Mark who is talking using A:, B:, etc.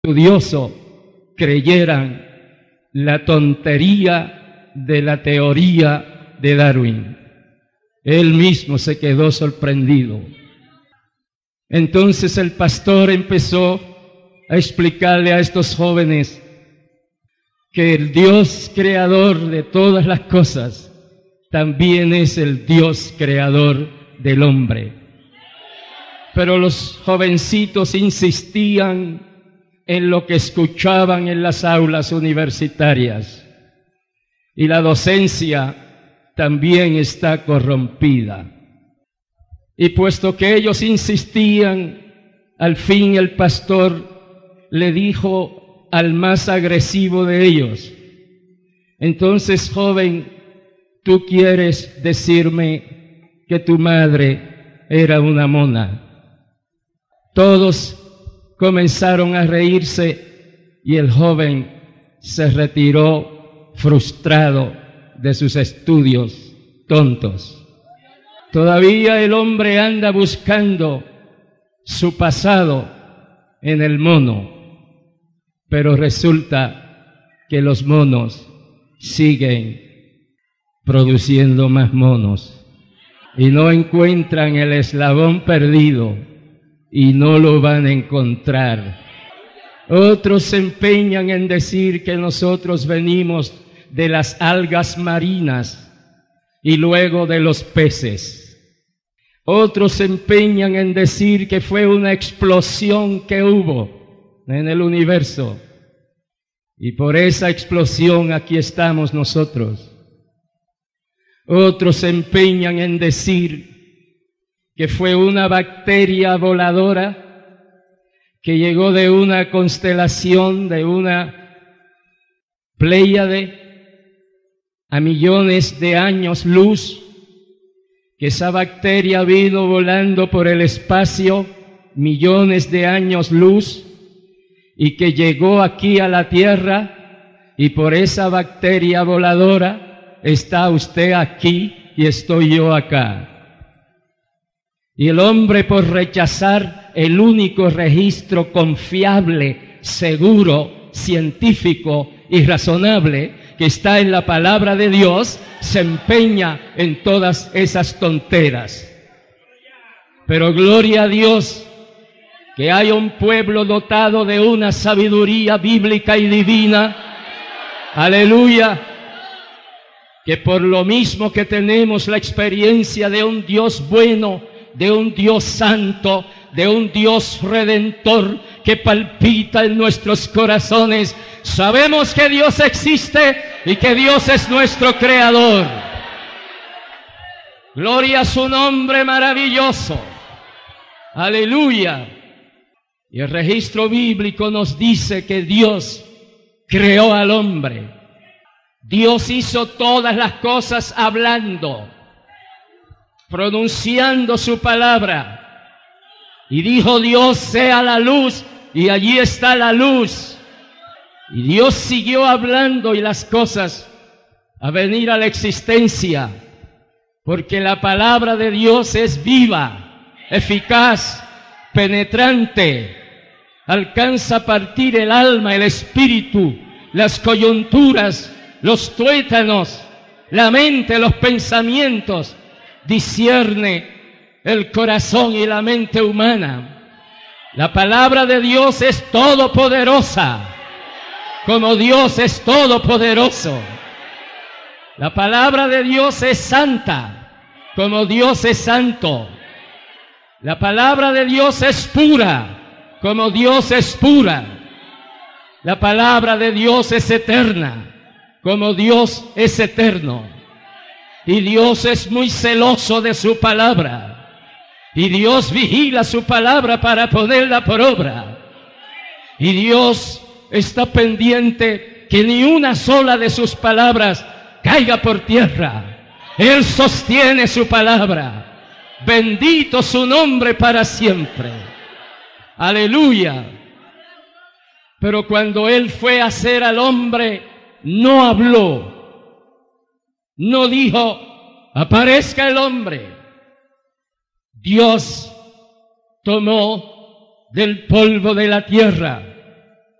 A: estudioso creyeran la tontería de la teoría de Darwin. Él mismo se quedó sorprendido. Entonces el pastor empezó a explicarle a estos jóvenes que el Dios creador de todas las cosas también es el Dios creador del hombre. Pero los jovencitos insistían en lo que escuchaban en las aulas universitarias, y la docencia también está corrompida. Y puesto que ellos insistían, al fin el pastor le dijo al más agresivo de ellos: entonces, joven, ¿tú quieres decirme que tu madre era una mona? Todos comenzaron a reírse y el joven se retiró frustrado de sus estudios tontos. Todavía el hombre anda buscando su pasado en el mono, pero resulta que los monos siguen produciendo más monos y no encuentran el eslabón perdido y no lo van a encontrar. Otros se empeñan en decir que nosotros venimos de las algas marinas y luego de los peces. Otros se empeñan en decir que fue una explosión que hubo en el universo, y por esa explosión aquí estamos nosotros. Otros se empeñan en decir que fue una bacteria voladora que llegó de una constelación, de una Pléyade, a millones de años luz, que esa bacteria vino volando por el espacio millones de años luz y que llegó aquí a la Tierra, y por esa bacteria voladora está usted aquí y estoy yo acá. Y el hombre, por rechazar el único registro confiable, seguro, científico y razonable que está en la palabra de Dios, se empeña en todas esas tonteras. Pero gloria a Dios que haya un pueblo dotado de una sabiduría bíblica y divina, aleluya, que por lo mismo que tenemos la experiencia de un Dios bueno, de un Dios santo, de un Dios redentor que palpita en nuestros corazones, sabemos que Dios existe y que Dios es nuestro creador. Gloria a su nombre maravilloso. Aleluya. Y el registro bíblico nos dice que Dios creó al hombre. Dios hizo todas las cosas hablando, pronunciando su palabra. Y dijo Dios: sea la luz, y allí está la luz. Y Dios siguió hablando y las cosas a venir a la existencia, porque la palabra de Dios es viva, eficaz, penetrante, alcanza a partir el alma, el espíritu, las coyunturas, los tuétanos, la mente, los pensamientos, discierne el corazón y la mente humana. La palabra de Dios es todopoderosa, como Dios es todopoderoso. La palabra de Dios es santa, como Dios es santo. La palabra de Dios es pura, como Dios es pura. La palabra de Dios es eterna, como Dios es eterno. Y Dios es muy celoso de su palabra. Y Dios vigila su palabra para ponerla por obra. Y Dios está pendiente que ni una sola de sus palabras caiga por tierra. Él sostiene su palabra. Bendito su nombre para siempre. Aleluya. Pero cuando Él fue a hacer al hombre, no habló. No dijo: aparezca el hombre. Dios tomó del polvo de la tierra